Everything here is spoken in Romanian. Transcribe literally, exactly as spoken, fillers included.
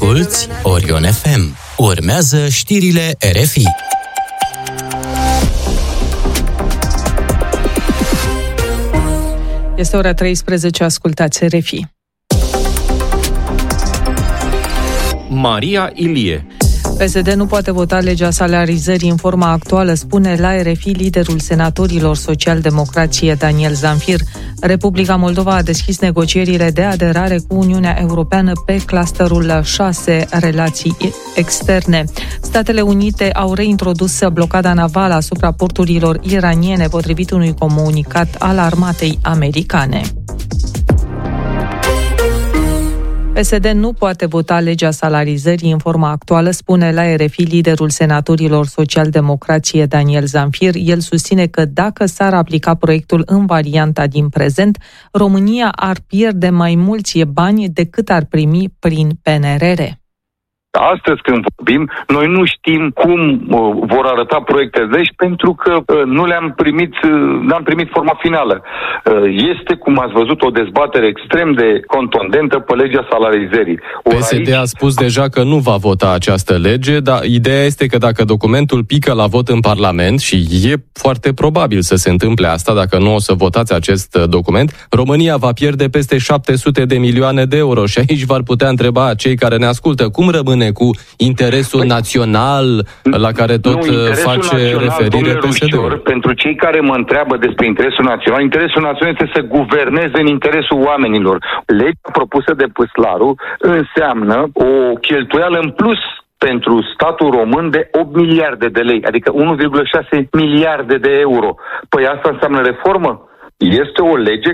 Asculți Orion F M. Urmează știrile R F I. Este ora treisprezece, ascultați R F I. Maria Ilie. P S D nu poate vota legea salarizării în forma actuală, spune la R F I liderul senatorilor social-democrație Daniel Zamfir. Republica Moldova a deschis negocierile de aderare cu Uniunea Europeană pe clusterul șase, relații externe. Statele Unite au reintrodus blocada navală asupra porturilor iraniene, potrivit unui comunicat al armatei americane. P S D nu poate vota legea salarizării în forma actuală, spune la R F I liderul senatorilor social-democrație Daniel Zamfir. El susține că dacă s-ar aplica proiectul în varianta din prezent, România ar pierde mai mulți bani decât ar primi prin P N R R. Astăzi, când vorbim, noi nu știm cum uh, vor arăta proiectele de legi, pentru că uh, nu le-am primit, uh, n-am primit forma finală. Uh, este, cum ați văzut, o dezbatere extrem de contundentă pe legea salarizării. P S D a spus deja că nu va vota această lege, dar ideea este că dacă documentul pică la vot în Parlament, și e foarte probabil să se întâmple asta, dacă nu o să votați acest document, România va pierde peste șapte sute de milioane de euro. Și aici v-ar putea întreba cei care ne ascultă, cum rămâne cu interesul păi, național la care tot nu, face național, referire P S D-ul? Pentru cei care mă întreabă despre interesul național, interesul național este să guverneze în interesul oamenilor. Legea propusă de Păslaru înseamnă o cheltuială în plus pentru statul român de opt miliarde de lei, adică unu virgulă șase miliarde de euro. Păi asta înseamnă reformă? Este o lege